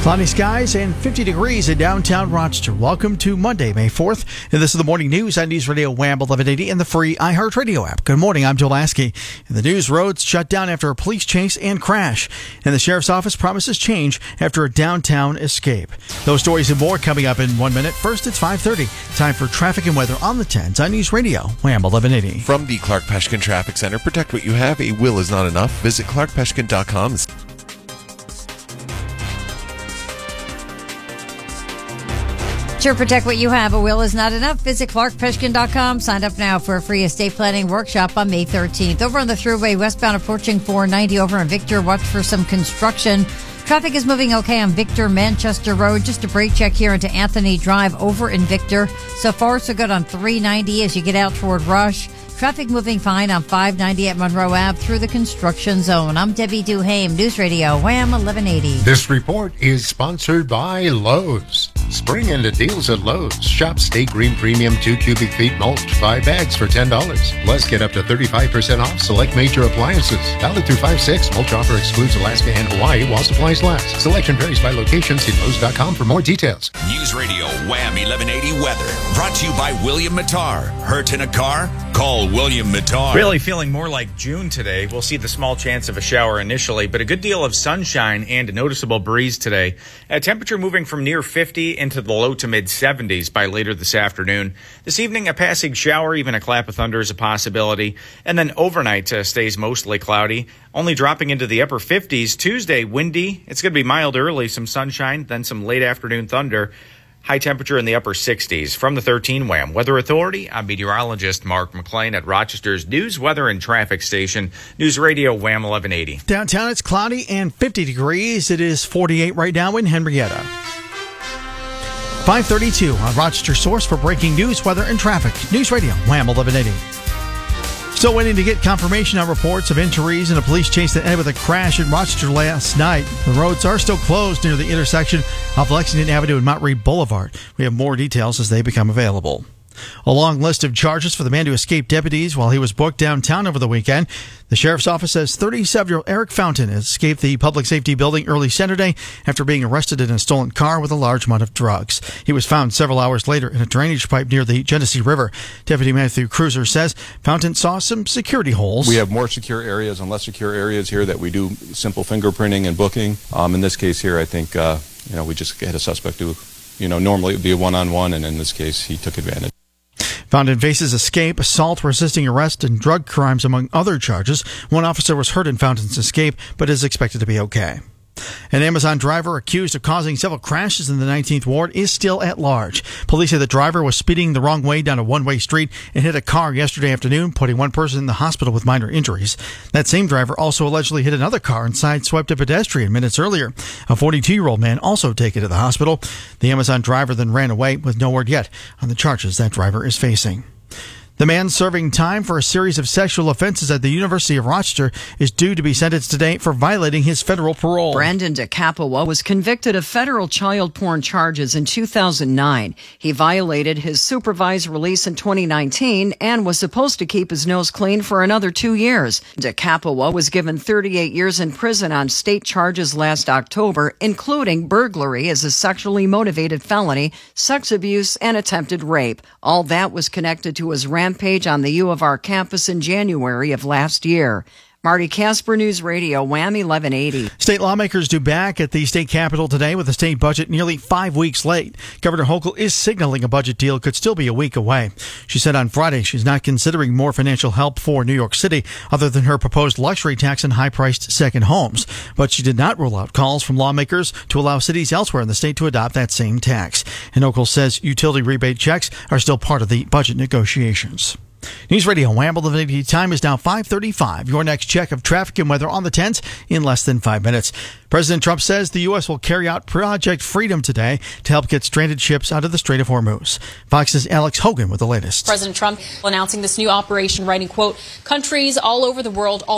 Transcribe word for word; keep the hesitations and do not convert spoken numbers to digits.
Cloudy skies and fifty degrees in downtown Rochester. Welcome to Monday, May fourth. And this is the morning news on News Radio Wham eleven eighty and the free iHeartRadio app. Good morning, I'm Joe Lasky. In the news, roads shut down after a police chase and crash. And the sheriff's office promises change after a downtown escape. Those stories and more coming up in one minute. First, it's five thirty. Time for traffic and weather on the tens on News Radio Wham eleven eighty. From the Clark Peshkin Traffic Center, protect what you have. A will is not enough. Visit clark peshkin dot com. To protect what you have, a will is not enough. Visit clark peshkin dot com. Sign up now for a free estate planning workshop on May thirteenth. Over on the Thruway, westbound approaching four ninety over in Victor. Watch for some construction. Traffic is moving okay on Victor Manchester Road. Just a brake check here into Anthony Drive over in Victor. So far, so good on three ninety as you get out toward Rush. Traffic moving fine on five ninety at Monroe Ave through the construction zone. I'm Debbie Duhame, News Radio Wham eleven eighty. This report is sponsored by Lowe's. Spring into deals at Lowe's. Shop State Green Premium two cubic feet mulch, five bags for ten dollars. Plus, get up to thirty-five percent off select major appliances. Valid through five six. Mulch offer excludes Alaska and Hawaii while supplies last. Selection varies by location. See Lowe's dot com for more details. News Radio Wham eleven eighty weather. Brought to you by William Mattar. Hurt in a car? Call William Mattar. Really feeling more like June today. We'll see the small chance of a shower initially, but a good deal of sunshine and a noticeable breeze today. A temperature moving from near fifty into the low to mid seventies by later this afternoon. This evening, a passing shower, even a clap of thunder is a possibility. And then overnight uh, stays mostly cloudy, only dropping into the upper fifties. Tuesday, windy. It's going to be mild early, some sunshine, then some late afternoon thunder. High temperature in the upper sixties. From the thirteen Wham Weather Authority, I'm meteorologist Mark McLean at Rochester's News, Weather, and Traffic Station, News Radio Wham eleven eighty. Downtown, it's cloudy and fifty degrees. It is forty-eight right now in Henrietta. five thirty-two on Rochester Source for breaking news, weather, and traffic. News Radio Wham eleven eighty. Still waiting to get confirmation on reports of injuries in a police chase that ended with a crash in Rochester last night. The roads are still closed near the intersection of Lexington Avenue and Mount Read Boulevard. We have more details as they become available. A long list of charges for the man who escaped deputies while he was booked downtown over the weekend. The sheriff's office says thirty-seven-year-old Eric Fountain escaped the public safety building early Saturday after being arrested in a stolen car with a large amount of drugs. He was found several hours later in a drainage pipe near the Genesee River. Deputy Matthew Cruiser says Fountain saw some security holes. We have more secure areas and less secure areas here that we do simple fingerprinting and booking. Um, in this case here, I think uh, you know we just had a suspect who, you know, normally it would be a one-on-one, and in this case he took advantage. Fountain faces escape, assault, resisting arrest, and drug crimes, among other charges. One officer was hurt in Fountain's escape, but is expected to be okay. An Amazon driver accused of causing several crashes in the nineteenth Ward is still at large. Police say the driver was speeding the wrong way down a one-way street and hit a car yesterday afternoon, putting one person in the hospital with minor injuries. That same driver also allegedly hit another car and sideswiped a pedestrian minutes earlier. A forty-two-year-old man also taken to the hospital. The Amazon driver then ran away with no word yet on the charges that driver is facing. The man serving time for a series of sexual offenses at the University of Rochester is due to be sentenced today for violating his federal parole. Brandon DeCapua was convicted of federal child porn charges in two thousand nine. He violated his supervised release in twenty nineteen and was supposed to keep his nose clean for another two years. DeCapua was given thirty-eight years in prison on state charges last October, including burglary as a sexually motivated felony, sex abuse, and attempted rape. All that was connected to his rampage on the U of R campus in January of last year. Marty Casper, News Radio, Wham eleven eighty. State lawmakers due back at the state capitol today with the state budget nearly five weeks late. Governor Hochul is signaling a budget deal could still be a week away. She said on Friday she's not considering more financial help for New York City other than her proposed luxury tax on high-priced second homes. But she did not rule out calls from lawmakers to allow cities elsewhere in the state to adopt that same tax. And Hochul says utility rebate checks are still part of the budget negotiations. News Radio Wham eleven eighty. Time is now five thirty-five. Your next check of traffic and weather on the tens in less than five minutes. President Trump says the U S will carry out Project Freedom today to help get stranded ships out of the Strait of Hormuz. Fox's Alex Hogan with the latest. President Trump announcing this new operation, writing, quote, countries all over the world